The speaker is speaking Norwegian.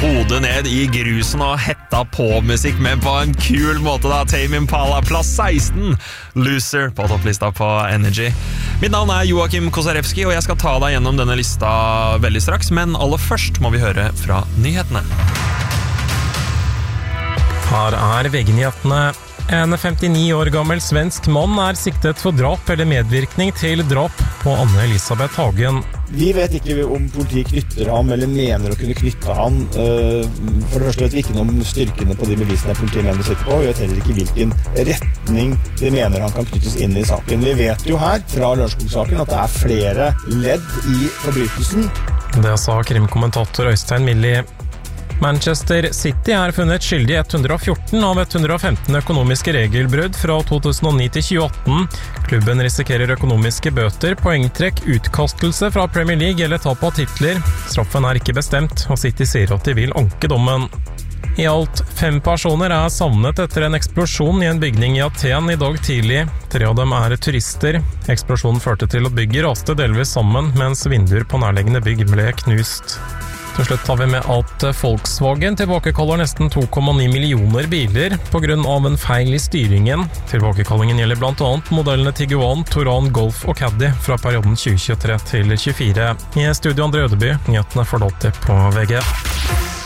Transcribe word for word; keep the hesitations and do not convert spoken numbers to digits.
hodet ned i grusen og hetta på musikk, men på en kul måte da. Tame Impala, plass seksten, Loser på topplista på Energy. Mitt navn er Joakim Kosarewski, og jeg skal ta deg gjennom denne lista veldig straks, men aller først må vi høre fra nyhetene. Her er V G-nyhetene. En femtini år gammel svensk mann er siktet for drap eller medvirkning til drap på Anne-Elisabeth Hagen. Vi vet ikke om politiet knytter ham, eller mener å kunne knytte ham. For det første vet vi ikke noe om styrkene på de bevisene politiet mener sitter på. Vi vet heller ikke hvilken retning de mener han kan knyttes inn i saken. Vi vet jo her, fra Lørenskog-saken, at det er flere ledd i forbrytelsen. Det sa krimkommentator Øystein Milli. Manchester City er funnet skyldig i ett hundre og fjorten av ett hundre og femten økonomiske regelbrudd fra to tusen og ni til tjueåtte. Klubben risikerer økonomiske bøter, poengtrekk, utkastelse fra Premier League eller tap av titler. Straffen er ikke bestemt, og City sier at de vil anke dommen. I alt fem personer er savnet etter en eksplosjon i en bygning i Aten i dag tidlig. Tre av dem er turister. Eksplosjonen førte til at bygget raste delvis sammen, mens vinduer på nærliggende bygg ble knust. Til slutt tar vi med at Volkswagen tilbakekaller nesten to komma ni millioner biler på grunn av en feil i styringen. Tilbakekallingen gjelder blant annet modellene Tiguan, Touran, Golf og Caddy fra perioden tjue tjuetre til tjuefire. I studio Andre Ødeby, nyhetene for alltid på V G.